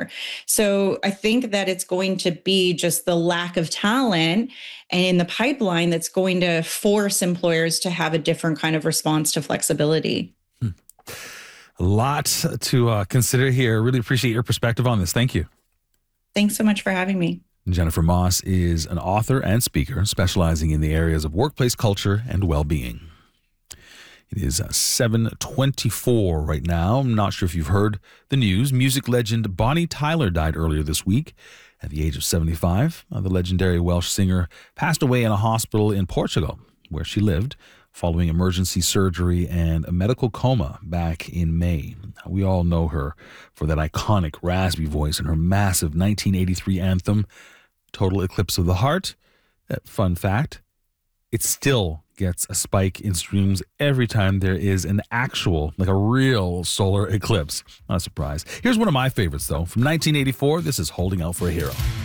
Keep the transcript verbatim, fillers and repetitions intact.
here. So I think that it's going to be just the lack of talent and in the pipeline that's going to force employers to have a different kind of response to flexibility. Hmm. A lot to uh, consider here. Really appreciate your perspective on this. Thank you. Thanks so much for having me. Jennifer Moss is an author and speaker specializing in the areas of workplace culture and well-being. It is seven twenty-four right now. I'm not sure if you've heard the news. Music legend Bonnie Tyler died earlier this week at the age of seventy-five. Uh, the legendary Welsh singer passed away in a hospital in Portugal, where she lived, following emergency surgery and a medical coma back in May. We all know her for that iconic raspy voice and her massive nineteen eighty-three anthem, Total Eclipse of the Heart. Uh, fun fact, it still gets a spike in streams every time there is an actual, like a real solar eclipse. Not a surprise. Here's one of my favorites, though. From nineteen eighty-four, this is Holding Out for a Hero.